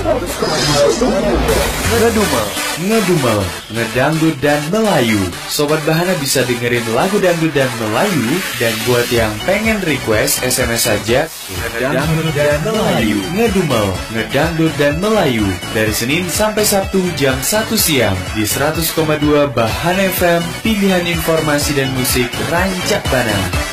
Ngedumel, ngedumel, ngedangdut dan Melayu. Sobat Bahana bisa dengerin lagu dangdut dan Melayu. Dan buat yang pengen request, SMS saja ngedangdut dan Melayu. Ngedumel, ngedangdut dan Melayu. Dari Senin sampai Sabtu jam 1 siang di 100,2 Bahana FM. Pilihan informasi dan musik rancak Bana.